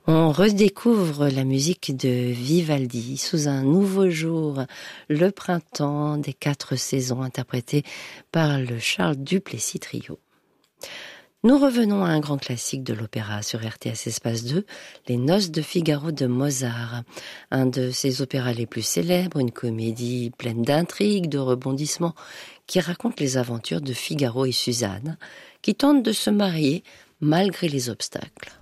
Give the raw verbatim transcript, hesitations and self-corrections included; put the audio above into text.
On redécouvre la musique de Vivaldi sous un nouveau jour, le printemps des quatre saisons, interprété par le Charles Duplessis Trio. Nous revenons à un grand classique de l'opéra sur R T S Espace deux, Les Noces de Figaro de Mozart, un de ses opéras les plus célèbres, une comédie pleine d'intrigues, de rebondissements, qui raconte les aventures de Figaro et Suzanne, qui tentent de se marier malgré les obstacles.